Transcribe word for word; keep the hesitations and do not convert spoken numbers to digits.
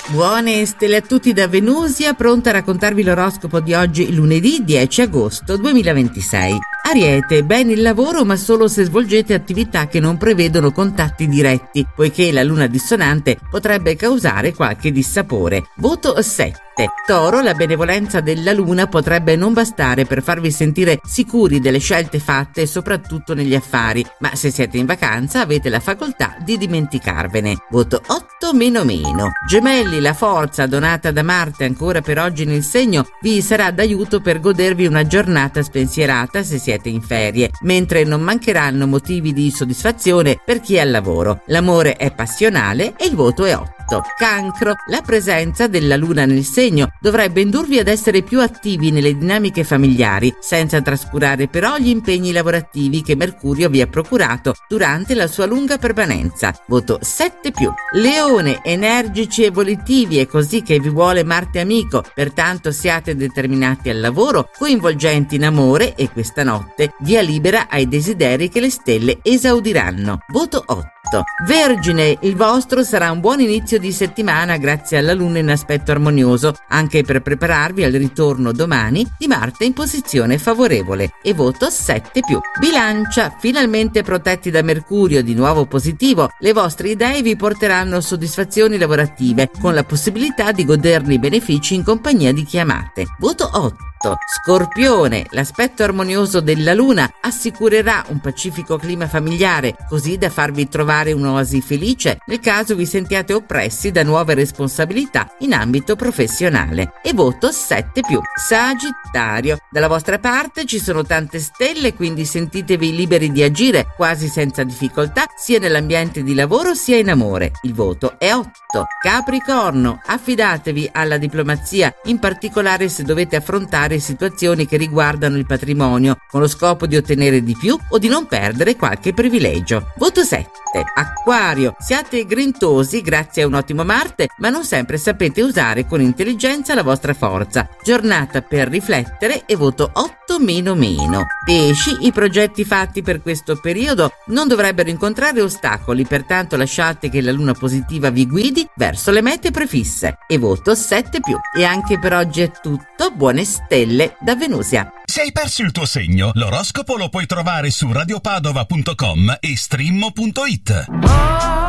Buone stelle a tutti da Venusia, pronta a raccontarvi l'oroscopo di oggi, lunedì dieci agosto duemilaventisei. Ariete, bene il lavoro ma solo se svolgete attività che non prevedono contatti diretti, poiché la luna dissonante potrebbe causare qualche dissapore. Voto sette. Toro, la benevolenza della luna potrebbe non bastare per farvi sentire sicuri delle scelte fatte, soprattutto negli affari, ma se siete in vacanza avete la facoltà di dimenticarvene. Voto otto meno meno. Gemelli, la forza donata da Marte ancora per oggi nel segno vi sarà d'aiuto per godervi una giornata spensierata se siete in ferie, mentre non mancheranno motivi di soddisfazione per chi è al lavoro. L'amore è passionale e il voto è otto. Cancro, la presenza della luna nel segno dovrebbe indurvi ad essere più attivi nelle dinamiche familiari, senza trascurare però gli impegni lavorativi che Mercurio vi ha procurato durante la sua lunga permanenza. Voto sette più. Leone, energici e volitivi, è così che vi vuole Marte amico, pertanto siate determinati al lavoro, coinvolgenti in amore e questa notte via libera ai desideri che le stelle esaudiranno. Voto otto. Vergine, il vostro sarà un buon inizio di settimana grazie alla luna in aspetto armonioso, anche per prepararvi al ritorno domani di Marte in posizione favorevole. E voto sette più. Bilancia, finalmente protetti da Mercurio di nuovo positivo, le vostre idee vi porteranno soddisfazioni lavorative, con la possibilità di goderne i benefici in compagnia di chi amate. Voto otto. Scorpione, l'aspetto armonioso della luna assicurerà un pacifico clima familiare, così da farvi trovare un'oasi felice nel caso vi sentiate oppressi da nuove responsabilità in ambito professionale. E voto sette più. Sagittario, dalla vostra parte ci sono tante stelle, quindi sentitevi liberi di agire quasi senza difficoltà sia nell'ambiente di lavoro sia in amore. Il voto è otto. Capricorno, affidatevi alla diplomazia, in particolare se dovete affrontare situazioni che riguardano il patrimonio, con lo scopo di ottenere di più o di non perdere qualche privilegio. Voto sette. Acquario, siate grintosi grazie a un ottimo Marte, ma non sempre sapete usare con intelligenza la vostra forza. Giornata per riflettere e voto otto meno meno. Pesci, i progetti fatti per questo periodo non dovrebbero incontrare ostacoli, pertanto lasciate che la luna positiva vi guidi verso le mete prefisse. E voto sette più. E anche per oggi è tutto, buone stelle da Venusia. Se hai perso il tuo segno, l'oroscopo lo puoi trovare su radiopadova punto com e streammo punto it.